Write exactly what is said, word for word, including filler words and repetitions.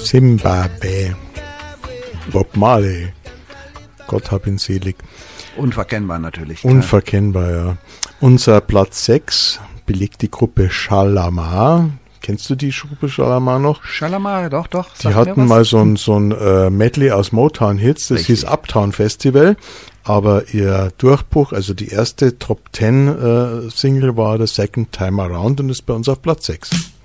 Zimbabwe. Bob Marley. Gott hab ihn selig. Unverkennbar natürlich. Klar. Unverkennbar, ja. Unser Platz sechs belegt die Gruppe Shalamar. Kennst du die Gruppe Shalamar noch? Shalamar, doch, doch. Die hatten mal so ein, so ein äh, Medley aus Motown-Hits, das Richtig. hieß Uptown Festival. Aber ihr Durchbruch, also die erste Top Ten äh, Single war The Second Time Around und ist bei uns auf Platz sechs.